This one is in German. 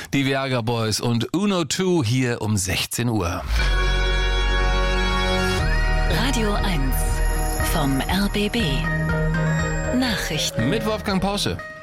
Die Viagra Boys und Uno 2 hier um 16 Uhr. Radio 1 vom RBB. Nachrichten. Mit Wolfgang Porsche.